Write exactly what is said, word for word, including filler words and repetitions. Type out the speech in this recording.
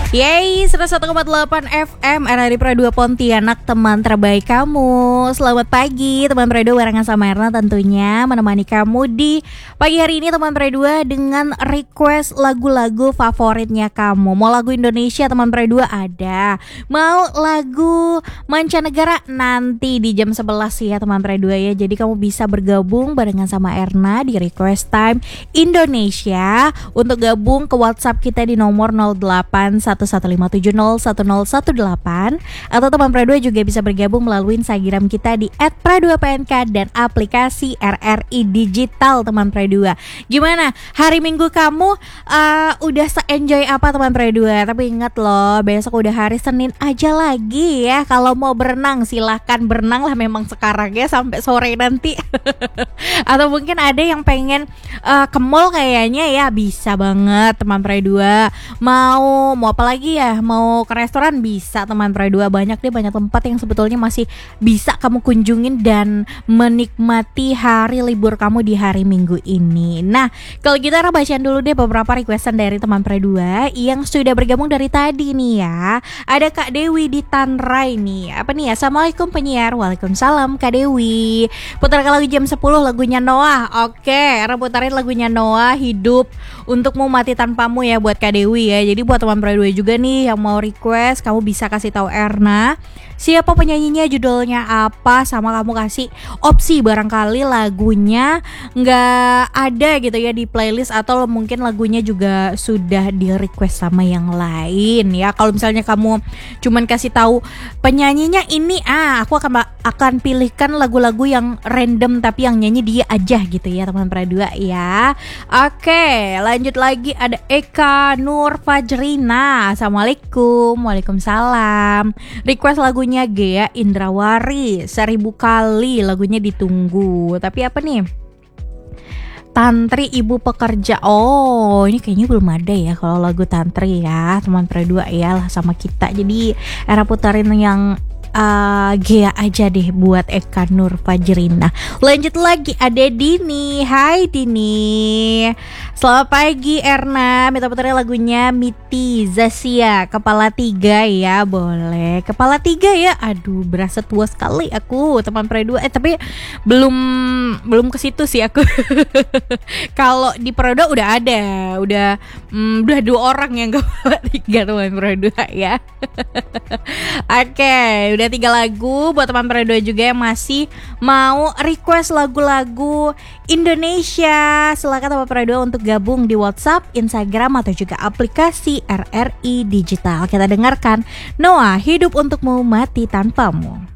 Yeay, seratus satu koma delapan F M R R I Pro dua Pontianak, teman terbaik kamu. Selamat pagi teman Pro dua, barengan sama Erna tentunya menemani kamu di pagi hari ini teman Pro dua dengan request lagu-lagu favoritnya kamu. Mau lagu Indonesia teman Pro dua ada, mau lagu mancanegara nanti di jam sebelas ya teman Pro dua ya. Jadi kamu bisa bergabung barengan sama Erna di Request Time Indonesia. Untuk gabung ke WhatsApp kita di nomor nol delapan satu satu lima tujuh nol satu nol satu delapan, atau teman Pro dua juga bisa bergabung melalui Instagram kita di et pro dua p n k dan aplikasi R R I Digital teman Pro dua. Gimana hari Minggu kamu, uh, udah se-enjoy apa teman Pro dua? Tapi ingat loh, besok udah hari Senin aja lagi ya. Kalau mau berenang silahkan berenang lah memang sekarang ya sampai sore nanti. Atau mungkin ada yang pengen uh, ke mall kayaknya ya, bisa banget teman Pro dua. Mau mau apa lagi ya, mau ke restoran bisa teman Pro dua. Banyak deh, banyak tempat yang sebetulnya masih bisa kamu kunjungin dan menikmati hari libur kamu di hari Minggu ini. Nah, kalau kita gitu, bacain dulu deh beberapa requestan dari teman Pro dua yang sudah bergabung dari tadi nih ya. Ada Kak Dewi di Tanrai nih. Apa nih ya? Assalamualaikum penyiar. Waalaikumsalam Kak Dewi. Putarkan lagu jam sepuluh lagunya Noah. Oke, putarin lagunya Noah, Hidup Untukmu Mati Tanpamu ya buat Kak Dewi ya. Jadi buat teman Pro dua juga nih yang mau request, kamu bisa kasih tahu Erna siapa penyanyinya, judulnya apa, sama kamu kasih opsi barangkali lagunya nggak ada gitu ya di playlist, atau mungkin lagunya juga sudah di request sama yang lain ya. Kalau misalnya kamu cuman kasih tahu penyanyinya ini, ah aku akan akan pilihkan lagu-lagu yang random tapi yang nyanyi dia aja gitu ya teman Pro dua ya. Oke, lanjut lagi ada Eka Nur Fajrina. Assalamualaikum. Waalaikumsalam. Request lagunya Gea Indrawari, Seribu Kali, lagunya Ditunggu. Tapi apa nih? Tantri Ibu Pekerja. Oh, ini kayaknya belum ada ya kalau lagu Tantri ya teman Pro dua ya lah sama kita. Jadi era putarin yang Uh, Gea aja deh buat Eka Nur Fajrina. Lanjut lagi ada Dini. Hai Dini, selamat pagi Erna. Minta putarnya lagunya Miti Zasia, Kepala Tiga ya. Boleh Kepala Tiga ya. Aduh, berasa tua sekali aku teman Pro dua. Eh tapi belum belum ke situ sih aku. Kalau di Pro dua udah ada, udah mm, udah dua orang yang Kepala Tiga teman Pro dua ya. Oke, okay, udah tiga lagu buat teman Pro dua juga yang masih mau request lagu-lagu Indonesia. Silakan teman Pro dua untuk gabung di WhatsApp, Instagram atau juga aplikasi R R I Digital. Kita dengarkan Noah, Hidup Untukmu Mati Tanpamu.